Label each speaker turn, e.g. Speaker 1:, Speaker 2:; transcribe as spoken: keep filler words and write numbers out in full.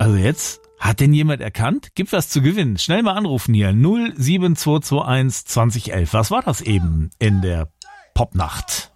Speaker 1: Also jetzt, hat denn jemand erkannt? Gibt was zu gewinnen. Schnell mal anrufen hier. null sieben zwei zwei eins zwanzig elf. Was war das eben in der Popnacht?